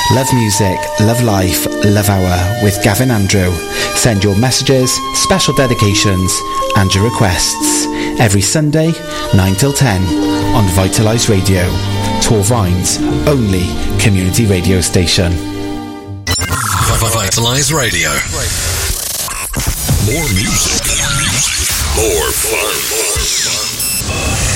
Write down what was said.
Love music, love life, love hour with Gavin Andrew. Send your messages, special dedications and your requests every Sunday 9 till 10 on Vitalise Radio, Torvine's only community radio station. Vitalise Radio. More music. More fun.